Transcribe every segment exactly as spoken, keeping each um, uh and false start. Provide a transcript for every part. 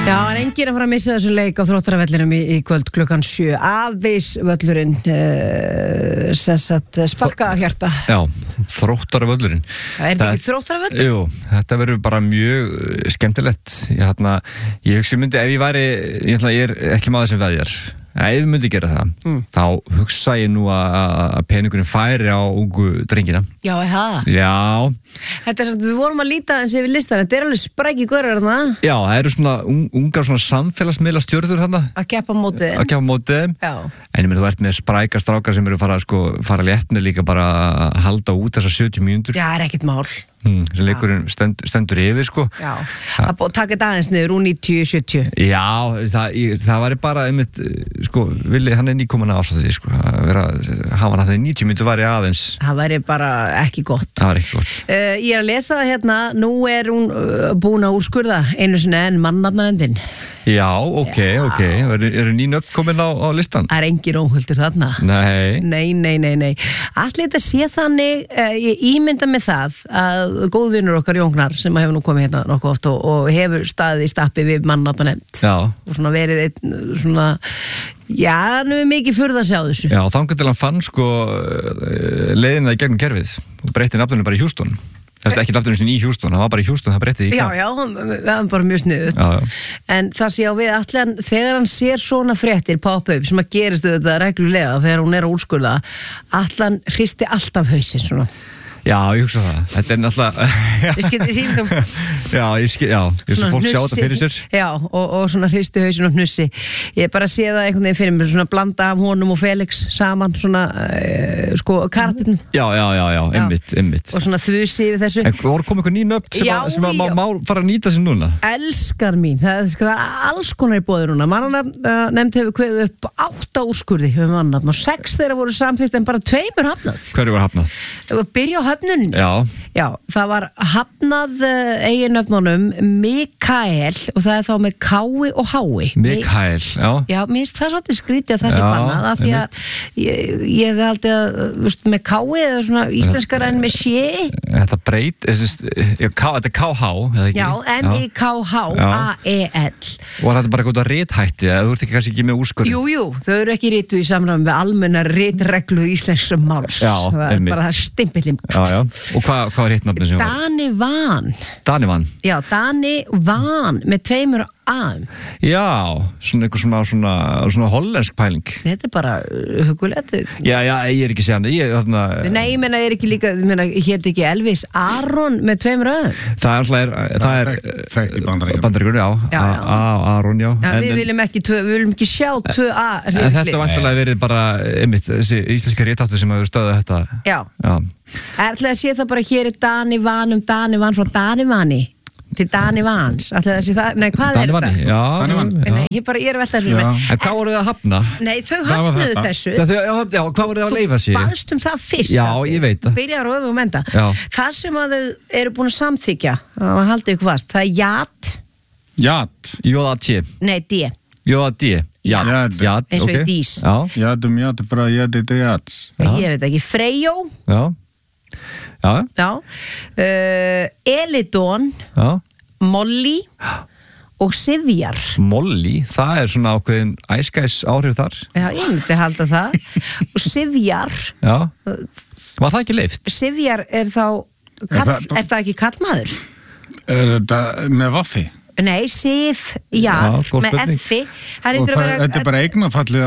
Já, en enginn að fara að missa þessum leik á Þróttaravellinum í, í kvöld klukkan sjö. Afís völlurinn uh, sessat sparkaðar hjarta. Já, Þróttaravöllurinn. Er þetta ekki Þróttaravöllur? Jú, þetta verður bara mjög skemmtilegt. Ég, hérna, ég hugsi myndi ef ég væri, ég, hérna, ég er ekki maður sem veðjar. Ef ég myndi gera það, mm. þá hugsa ég nú að peningurinn færi á ungu drengina. Já, er það? Já. Þetta er svona, við vorum að líta eins yfir listan, þetta er alveg spræki görur þarna. Já, það eru svona un, ungar svona samfélagsmiðla stjörður þarna. Að keppa mótið þeim. Að keppa mótið þeim. Já. En ég meina, þú ert með spræka strákar sem eru fara, sko, fara léttni líka bara að halda út þessar sjötíu mínútur. Já, er ekkert mál. Hmm, sem leikurinn stend, stendur yfir, sko. Já, það búið að taka þetta aðeins niður úr níutíu sjötíu. Já, það, ég, það væri bara einmitt, sko, Vili, hann er nýkomin að ástæða því, sko, að vera, hafa hann að það í níutíu mínútur væri aðeins. Það væri bara ekki gott. Það væri ekki gott. Uh, ég er að lesa það hérna, nú er hún uh, búin að úrskurða einu sinni en mannafnarendin. Já, ok, Já. ok, eru, eru ný nöfn komin á, á listan? Það er engin óhultur þarna. Nei. Nei, nei, nei, nei. Allir þetta sé þannig, uh, ég ímynda með það að góðvinur okkar Jóngnar sem hefur nú komið hérna nokkuð oft og, og hefur staðið í stappi við mannafnarend. Já. Og svona verið einn svona, já, nú er mikið furða að sjá þessu. Já, þangað til hann fann sko leiðina í gegnum kerfið og breytti nafninu bara í Houston. Það er ekki nafninu sinni í Houston, það var bara í Houston, það breytti í Já, já, það var bara mjög sniðut. Já, já. En það sé á við allan, þegar hann sér svona fréttir pop-up sem að gerist þetta reglulega þegar hún er að úrskurða, allan hristi alltaf hausinn svona. Já, ég hugsa það. Þetta er náttúrulega Ég skildi sínum Já, ég skildi, já, ég veist að fólk sjá þetta fyrir sér. Já, og, og svona hristi hausinn og hnussi. Ég bara sé það einhvern veginn fyrir mér, svona blanda af honum og Felix saman, svona uh, sko, kartinn. Já, já, já, já, einmitt, einmitt. Og svona þusi yfir þessu. En voru komið eitthvað ný nöfn sem, Já, að, sem að já. má, má fara að nýta sér núna? Elskar mín, það, það er alls konar í boði núna. Mannanefnd hefur kveðið upp átta úrskurði um mannanefnd og sex þeirra voru samþykkt en bara tveimur hafnað. Hverju var hafnað? Byrja á höfnunni. Já. Já, það var hafnað uh, eiginnöfnunum Mikael og það er þá með Kái og Hái. Mikael, já. Já, mér finnst það svolítið skrítið að það sé Já, bannað af því að ég, ég hefði haldið að veist, með Kái eða svona íslenskar en með sé. Þetta breyt, þetta er K H, eða ekki? Já, M I K H A E L. Og þetta er bara eitthvað rithætti, eða þú ert ekki kannski ekki með úrskurð? Jú, jú, þau eru ekki rituð í samræmi við almennar ritreglur íslenskum máls. Já, það er einmitt. bara stimpillinn. Já, já. Og hvað hva var hittnafnið sem var? Dani Van. Dani Van? Já, Dani Van með tveimur A-um. Já, svona eitthvað svona, svona, svona hollensk pæling. Þetta er bara uh, hugulegt. Já, já, ég er ekki segjandi. Ég, þarna, Nei, ég meina, ég er ekki líka, ég meina, hétt ekki Elvis Aron með tveimur A-um. Það er alltaf, það er... Þekkt í Bandaríkjunum. Bandaríkjunum, já. Já, já. A, Aron, já. Já, við viljum ekki, tvö, við viljum ekki sjá tvö A. En þetta vantilega verið bara, einmitt, þessi íslenska ritáttu sem hefur stöðað þetta. Já. Já. Ætlaði að sé það bara hér er Dani Van um Dani Van frá Dani Vani til Dani Vans. Ætlaði að sé það, nei, hvað Dani er Vani, þetta? já. Dani Van. Nei, ég bara, ég er að velta þessu. Já. En hvað voru þið að hafna? Nei, þau Hvað var hafnuðu þetta? þessu. Já, þau, já, já, hvað voru þið að leyfa sér? Baðst um það fyrst. Já, ég veit það. Byrjar á öfum enda. Já. Það sem að þau eru búin að samþykja, og haldið ykkur fast, það er Jat, Jat. J-A-T. nei, D, J-A-D. Jat. Jat, eins og ok. í Dís. Já, Jatum jat bara jati de jats. Ég veit ekki, Freyjó, já. Já, já, uh, Elidon, já. Molly og Sivjar. Molly, það er svona ákveðin æskæs áhrif þar. Já, ég myndi halda það. Og Sivjar, Já. Var það ekki leyft? Sivjar er þá, kall, Er það- er það ekki kallmaður? Er þetta með vaffi? Nei, Sif, já, Já, góð með spurning. F-i. Það Og hlýtur að það, vera- þetta er bara eignafallið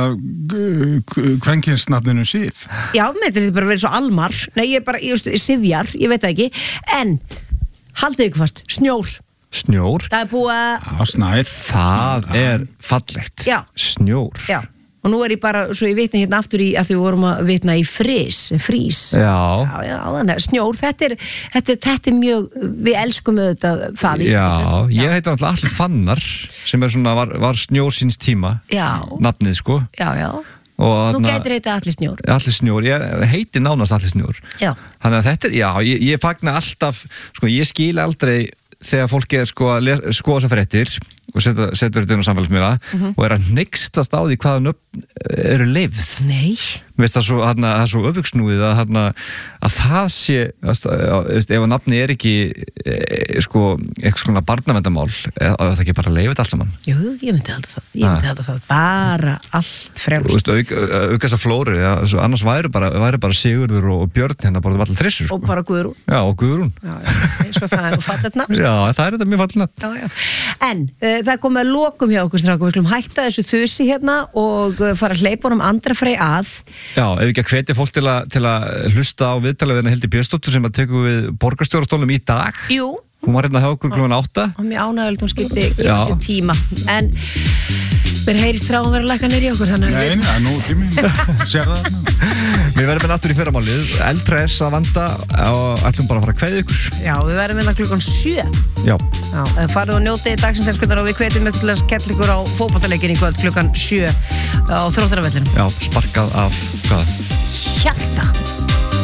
af kvenkinsnafninu Sif. Já, með þetta er bara verið svo Almar. Nei, ég er bara, ég veist, Sivjar, ég veit það ekki. En, haldið ykkur fast, snjór. Snjór. Það er búið að, Á snæð. Það er fallegt. Já. Snjór. já. Og nú er ég bara, svo ég vitna hérna aftur í að því við vorum að vitna í frís, frís. Já. Já, já, þannig að snjór, þetta er, þetta, er, þetta er mjög, við elskum auðvitað það. Já, Íslendingar. ég heiti náttúrulega Allir Fannar sem er svona, var, var snjór síns tíma. Já. Nafnið, sko. Já, já. Og Nú þarna- gætir þetta allir snjór. Allir Snjór, ég heiti nánast Allir Snjór. Já. Þannig að þetta er, já, ég, ég fagna alltaf, sko, ég skil aldrei þegar fólk er sko að skoða þessar fréttir og setur, setur þetta inn á samfélagsmiðla Mhm. og er að hneykslast á því hvaða nöfn eru leyfð. Nei. Mér finnst það svo, hana, það er svo öfugsnúið að, hana, að það sé, að, ef að nafni er ekki e, sko, eitthvað svona barnavendamál, að það ekki bara leyfið allt saman. Jú, ég myndi halda það. Ég myndi halda það. Bara allt Þú frjálst. veist, auk, auk þessa flóru, ja, annars væri bara, væri bara Sigurður og, og Björn hérna bara allir þrissur. Sko. Og bara Guðrún. Já, og Guðrún. Já, já. Eins og það er nú fallet nafn. Já, það er þetta mjög fallet nafn. Já, já. En uh, það kom að lokum hjá okkur strákum. Við klum hætta þessu þusi hérna og uh, fara að hleypa honum Andra Frey að. Já, ef ekki að hvetja fólk til að, til að hlusta á viðtalið Hildi Björnsdóttur sem að tekur við borgarstjórastólnum í dag. Jú. Hún var hérna hjá okkur klukkan átta. Og mér ánægilegt hún skipti gefa sér tíma. En mér heyrist frá að vera að lækka niður í okkur þannig Nei, það er nú tími. Sér það. Við verðum með náttúr í fyrramálið, eldræs að vanda og ætlum bara að fara að kveðja ykkur. Já, við verðum hérna klukkan sjö. Já. Já, farið og njótið dagsins elskunnar og við hvetjum ykkur til að skella ykkur á fótboltaleikin í kvöld klukkan sjö á Þróttaravellinum. Já, sparkað af hvað? Hjarta.